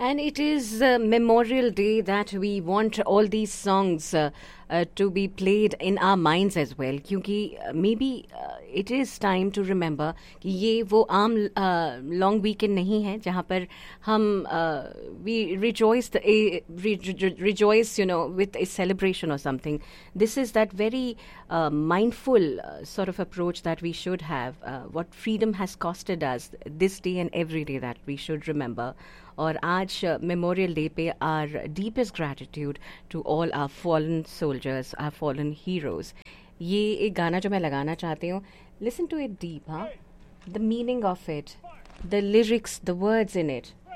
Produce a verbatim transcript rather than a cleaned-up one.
And it is uh, Memorial Day that we want all these songs uh, uh, to be played in our minds as well. क्योंकि uh, maybe uh, it is time to remember कि ये वो आम uh, long weekend नहीं है जहाँ पर हम uh, we rejoice the, a, re, re, rejoice you know with a celebration or something. This is that very uh, mindful uh, sort of approach that we should have. Uh, what freedom has costed us this day and every day that we should remember. और आज memorial day पे are deepest gratitude to all are fallen soldiers, are fallen heroes. ये एक गाना जो मैं लगाना चाहती हूँ, लिसन टू इट डीप. हाँ, the meaning of it, the lyrics, the words in it.